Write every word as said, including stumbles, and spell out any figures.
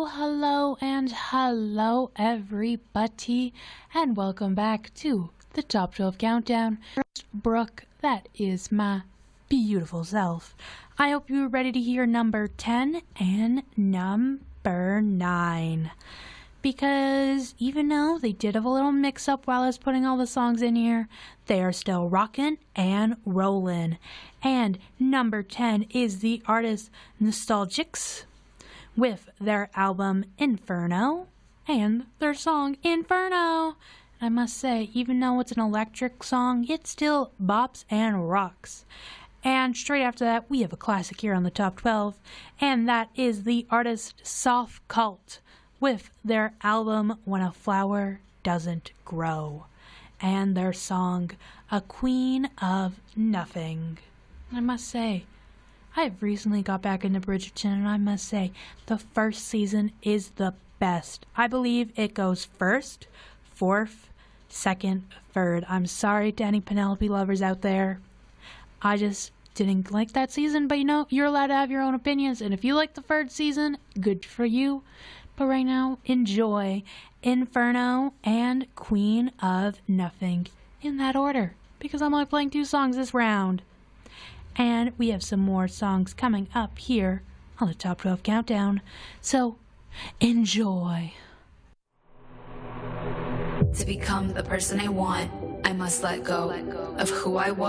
hello, and hello, everybody, and welcome back to the Top twelve Countdown. Brooke, that is my beautiful self. I hope you were ready to hear number ten and number nine. Because even though they did have a little mix-up while I was putting all the songs in here, they are still rockin' and rollin'. And number ten is the artist Nostalgics with their album Inferno and their song Inferno. And I must say, even though it's an electric song, it still bops and rocks. And straight after that, we have a classic here on the Top twelve, and that is the artist Soft Cult with their album When a Flower Doesn't Grow and their song A Queen of Nothing. I must say, I have recently got back into Bridgerton, and I must say, the first season is the best. I believe it goes first, fourth, second, third. I'm sorry to any Penelope lovers out there. I just didn't like that season, but you know, you're allowed to have your own opinions, and if you like the third season, good for you. But right now, enjoy Inferno and Queen of Nothing in that order, because I'm only playing two songs this round. And we have some more songs coming up here on the Top twelve Countdown, so enjoy. To become the person I want, I must let go of who I was.